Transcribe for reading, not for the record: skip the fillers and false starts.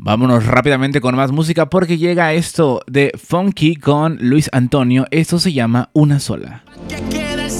Vámonos rápidamente con más música porque llega esto de Funky con Luis Antonio. Esto se llama Una Sola.